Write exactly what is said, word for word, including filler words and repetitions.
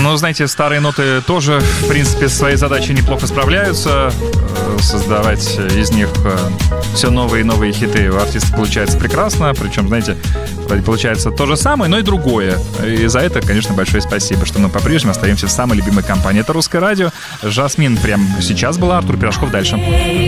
Ну, знаете, старые ноты тоже, в принципе, своей задачей неплохо справляются. Создавать из них все новые и новые хиты у артиста получается прекрасно. Причем, знаете, получается то же самое, но и другое. И за это, конечно, большое спасибо, что мы по-прежнему остаемся в самой любимой компании. Это «Русское радио». Жасмин прямо сейчас была, Артур Пирожков дальше.